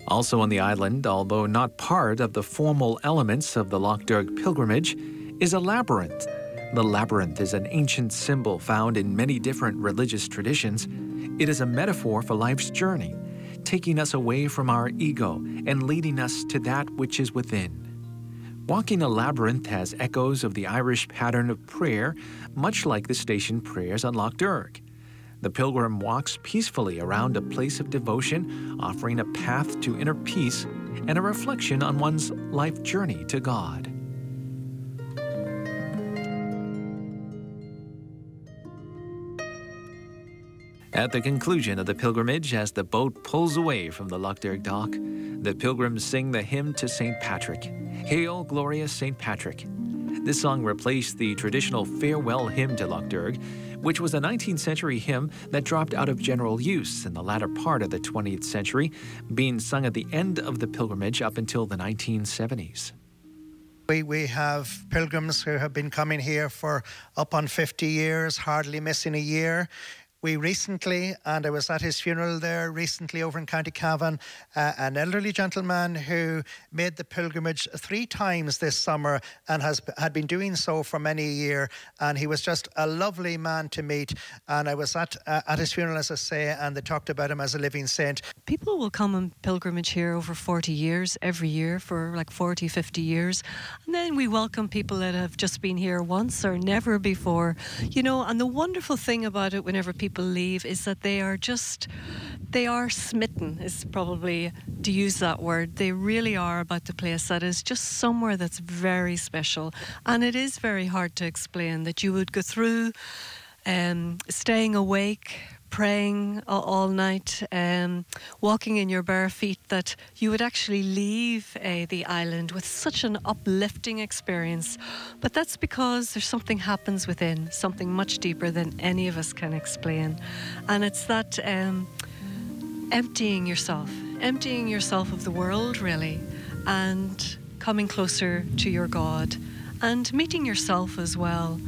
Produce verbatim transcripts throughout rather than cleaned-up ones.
Also on the island, although not part of the formal elements of the Lough Derg pilgrimage, is a labyrinth. The labyrinth is an ancient symbol found in many different religious traditions. It is a metaphor for life's journey, taking us away from our ego and leading us to that which is within. Walking a labyrinth has echoes of the Irish pattern of prayer, much like the station prayers on Lough Derg. The pilgrim walks peacefully around a place of devotion, offering a path to inner peace and a reflection on one's life journey to God. At the conclusion of the pilgrimage, as the boat pulls away from the Lough Derg dock, the pilgrims sing the hymn to Saint Patrick, Hail, Glorious Saint Patrick. This song replaced the traditional farewell hymn to Lough Derg, which was a nineteenth century hymn that dropped out of general use in the latter part of the twentieth century, being sung at the end of the pilgrimage up until the nineteen seventies. We, we have pilgrims who have been coming here for up on fifty years, hardly missing a year. We recently, and I was at his funeral there recently over in County Cavan, uh, an elderly gentleman who made the pilgrimage three times this summer and has had been doing so for many a year. And he was just a lovely man to meet. And I was at uh, at his funeral, as I say, and they talked about him as a living saint. People will come on pilgrimage here over forty years, every year for like forty, fifty years. And then we welcome people that have just been here once or never before. You know, and the wonderful thing about it whenever people People leave is that they are just, they are smitten, is probably to use that word. They really are about the place that is just somewhere that's very special. And it is very hard to explain that you would go through um, staying awake, praying all, all night, um, walking in your bare feet, that you would actually leave uh, the island with such an uplifting experience. But that's because there's something happens within, something much deeper than any of us can explain. And it's that um, emptying yourself, emptying yourself of the world, really, and coming closer to your God and meeting yourself as well.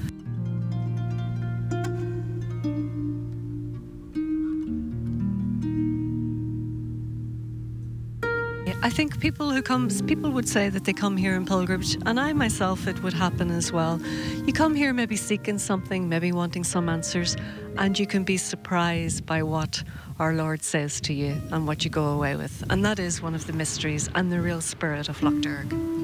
I think people who come, people would say that they come here in pilgrimage, and I myself, it would happen as well. You come here maybe seeking something, maybe wanting some answers, and you can be surprised by what our Lord says to you and what you go away with. And that is one of the mysteries and the real spirit of Lough Derg.